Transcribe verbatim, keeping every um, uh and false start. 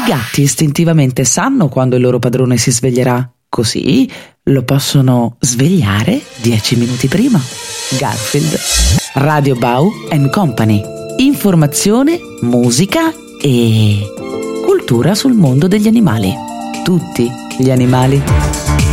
gatti istintivamente sanno quando il loro padrone si sveglierà, così lo possono svegliare dieci minuti prima. Garfield. Radio Bau and Company. Informazione, musica e cultura sul mondo degli animali. Tutti gli animali.